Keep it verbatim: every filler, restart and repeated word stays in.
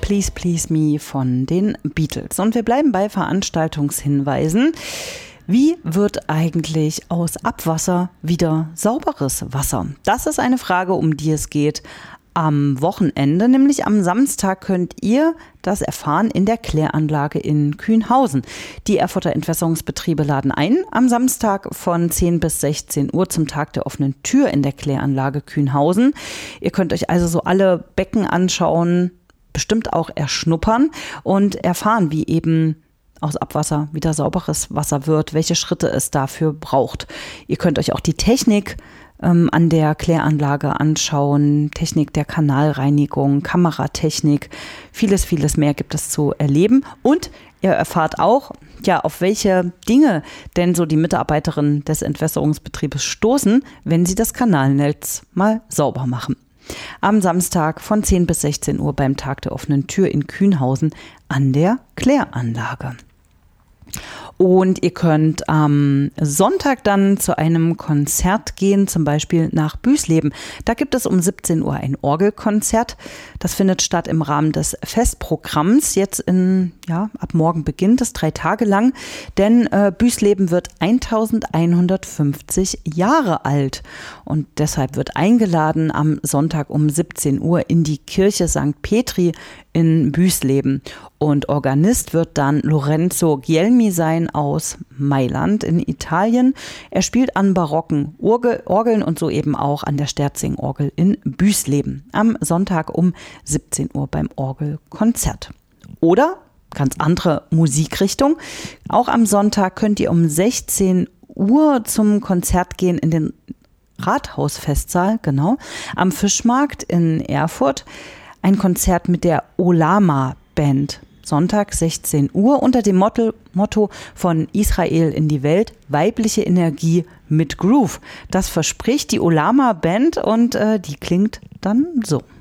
Please Please Me von den Beatles. Und wir bleiben bei Veranstaltungshinweisen. Wie wird eigentlich aus Abwasser wieder sauberes Wasser? Das ist eine Frage, um die es geht am Wochenende, nämlich am Samstag könnt ihr das erfahren in der Kläranlage in Kühnhausen. Die Erfurter Entwässerungsbetriebe laden ein am Samstag von zehn bis sechzehn Uhr zum Tag der offenen Tür in der Kläranlage Kühnhausen. Ihr könnt euch also so alle Becken anschauen, bestimmt auch erschnuppern und erfahren, wie eben aus Abwasser wieder sauberes Wasser wird, welche Schritte es dafür braucht. Ihr könnt euch auch die Technik ähm, an der Kläranlage anschauen, Technik der Kanalreinigung, Kameratechnik, vieles, vieles mehr gibt es zu erleben. Und ihr erfahrt auch, ja, auf welche Dinge denn so die Mitarbeiterinnen des Entwässerungsbetriebes stoßen, wenn sie das Kanalnetz mal sauber machen. Am Samstag von zehn bis sechzehn Uhr beim Tag der offenen Tür in Kühnhausen an der Kläranlage. Und ihr könnt am Sonntag dann zu einem Konzert gehen, zum Beispiel nach Büsleben. Da gibt es um siebzehn Uhr ein Orgelkonzert. Das findet statt im Rahmen des Festprogramms. Jetzt in, ja, ab morgen beginnt es drei Tage lang. Denn äh, Büsleben wird eintausendeinhundertfünfzig Jahre alt. Und deshalb wird eingeladen am Sonntag um siebzehn Uhr in die Kirche Sankt Petri in Büsleben. Und Organist wird dann Lorenzo Gielmi sein aus Mailand in Italien. Er spielt an barocken Orgel, Orgeln und so eben auch an der Sterzing-Orgel in Büsleben. Am Sonntag um siebzehn Uhr beim Orgelkonzert. Oder ganz andere Musikrichtung. Auch am Sonntag könnt ihr um sechzehn Uhr zum Konzert gehen in den Rathausfestsaal, genau, am Fischmarkt in Erfurt. Ein Konzert mit der Olama Band. Sonntag sechzehn Uhr unter dem Motto, Motto von Israel in die Welt, weibliche Energie mit Groove. Das verspricht die Olama Band und äh, die klingt dann so.